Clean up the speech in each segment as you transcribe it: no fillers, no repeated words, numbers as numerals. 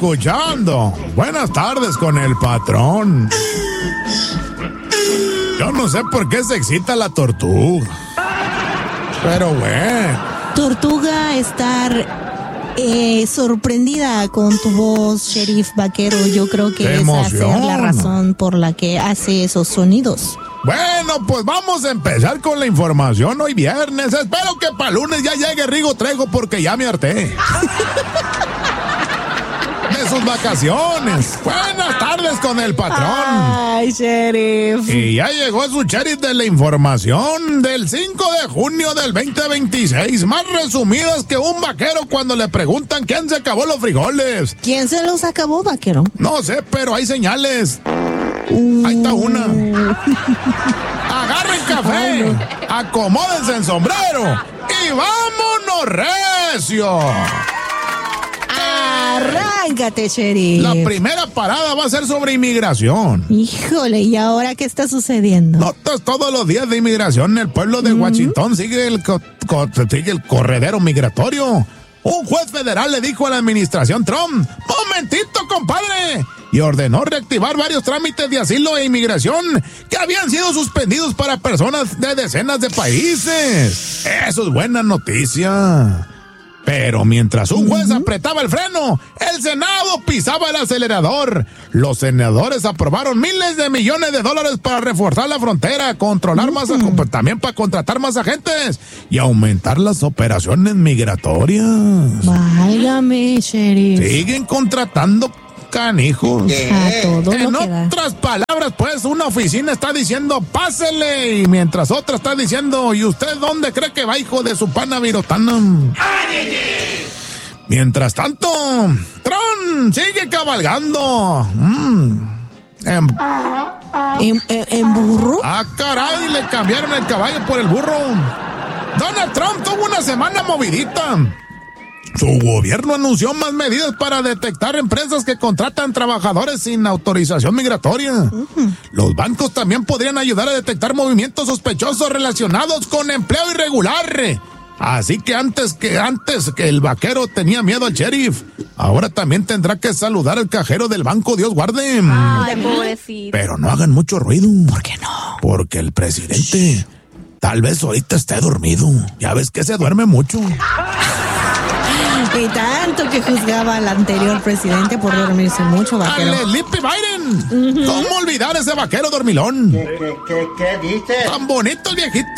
escuchando Buenas tardes con el patrón. Yo no sé por qué se excita la tortuga, pero bueno. Tortuga, estar sorprendida con tu voz, Sheriff Vaquero. Yo creo que esa es la razón por la que hace esos sonidos. Bueno, pues vamos a empezar con la información hoy viernes. Espero que para lunes ya llegue Rigo Trejo porque ya me harté de sus vacaciones. Buenas tardes con el patrón. Ay, Sheriff. Y ya llegó su Sheriff de la información del 5 de junio del 2026. Más resumidas que un vaquero cuando le preguntan quién se acabó los frijoles. ¿Quién se los acabó, vaquero? No sé, pero hay señales. Ahí está una. Agarren café, acomódense en sombrero y vámonos recio. Arráncate, Sheriff. La primera parada va a ser sobre inmigración. Híjole, ¿y ahora qué está sucediendo? Notas todos los días de inmigración en el pueblo de Washington. Sigue el corredero migratorio. Un juez federal le dijo a la administración Trump: ¡momentito, compadre! Y ordenó reactivar varios trámites de asilo e inmigración que habían sido suspendidos para personas de decenas de países. Eso es buena noticia. Pero mientras un juez apretaba el freno, el Senado pisaba el acelerador. Los senadores aprobaron miles de millones de dólares para reforzar la frontera, controlar más, también para contratar más agentes y aumentar las operaciones migratorias. Válgame, Sheriff. Siguen contratando canijos. A todo En lo que da. otras palabras, pues, una oficina está diciendo pásele, y mientras otra está diciendo, ¿y usted dónde cree que va, hijo de su pana virotana? Mientras tanto, Trump sigue cabalgando. ¿En burro? Ah, caray, le cambiaron el caballo por el burro. Donald Trump tuvo una semana movidita. Su gobierno anunció más medidas para detectar empresas que contratan trabajadores sin autorización migratoria. Los bancos también podrían ayudar a detectar movimientos sospechosos relacionados con empleo irregular. Así que antes que el vaquero tenía miedo al sheriff, ahora también tendrá que saludar al cajero del banco, Dios guarde. Ay, pobrecito. Pero no hagan mucho ruido. ¿Por qué no? Porque el presidente tal vez ahorita esté dormido. Ya ves que se duerme mucho. Y tanto que juzgaba al anterior presidente por dormirse mucho, vaquero. ¡Ale, Sleepy Biden! ¿Cómo olvidar ese vaquero dormilón? ¿Qué dice? ¡Tan bonito el viejito!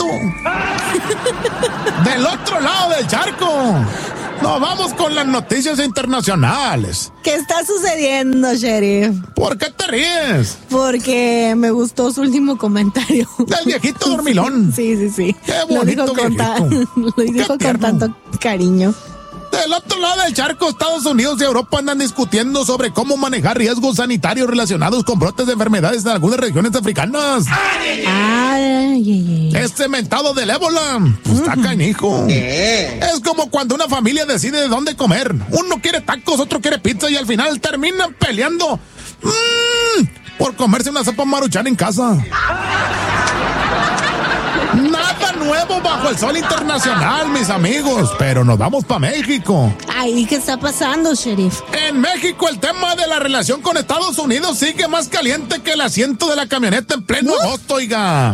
Del otro lado del charco, nos vamos con las noticias internacionales. ¿Qué está sucediendo, Sheriff? ¿Por qué te ríes? Porque me gustó su último comentario. Del viejito dormilón. Sí. ¡Qué bonito Lo dijo con tanto cariño. Del otro lado del charco, Estados Unidos y Europa andan discutiendo sobre cómo manejar riesgos sanitarios relacionados con brotes de enfermedades en algunas regiones africanas. Este mentado del ébola, pues está canijo. Es como cuando una familia decide de dónde comer. Uno quiere tacos, otro quiere pizza y al final terminan peleando por comerse una sopa maruchan en casa. Nada nuevo bajo el sol internacional, mis amigos, pero nos vamos para México. Ay, ¿qué está pasando, Sheriff? En México el tema de la relación con Estados Unidos sigue más caliente que el asiento de la camioneta en pleno agosto, oiga.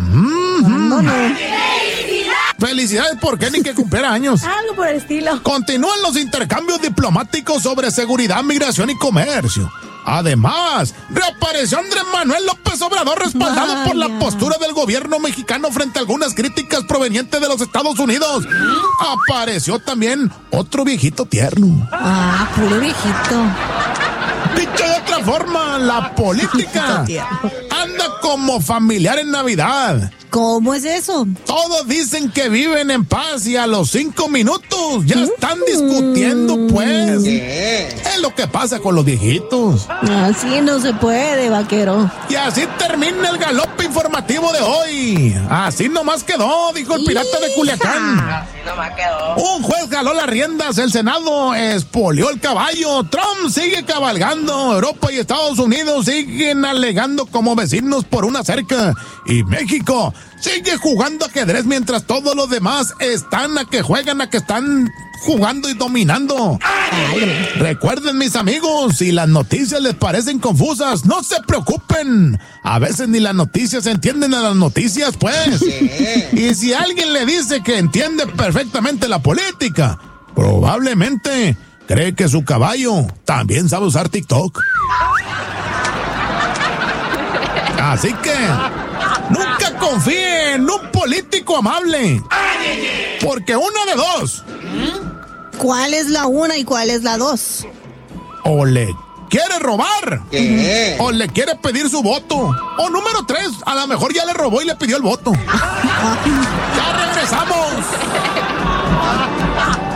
Felicidades por Kenny, que cumpliera años. Algo por el estilo. Continúan los intercambios diplomáticos sobre seguridad, migración y comercio. Además, reapareció Andrés Manuel López Obrador respaldado por la postura del gobierno mexicano frente a algunas críticas provenientes de los Estados Unidos. Apareció también otro viejito tierno. Puro viejito. Dicho de otra forma, la política anda como familiar en Navidad. ¿Cómo es eso? Todos dicen que viven en paz y a los 5 minutos ya están discutiendo, pues. Es lo que pasa con los viejitos. Así no se puede, vaquero. Y así termina el galope informativo de hoy. Así nomás quedó, dijo el pirata de Culiacán. Así nomás quedó. Un juez jaló las riendas, el Senado expolió el caballo, Trump sigue cabalgando, Europa y Estados Unidos siguen alegando como vecinos por una cerca, y México sigue jugando ajedrez mientras todos los demás están a que juegan, a que están jugando y dominando. Recuerden, mis amigos, si las noticias les parecen confusas, no se preocupen. A veces ni las noticias entienden a las noticias, pues. Y si alguien le dice que entiende perfectamente la política, probablemente cree que su caballo también sabe usar TikTok. Así que nunca confíe en un político amable. Porque una de dos. ¿Cuál es la una y cuál es la dos? O le quiere robar. O le quiere pedir su voto. O número 3, a lo mejor ya le robó y le pidió el voto.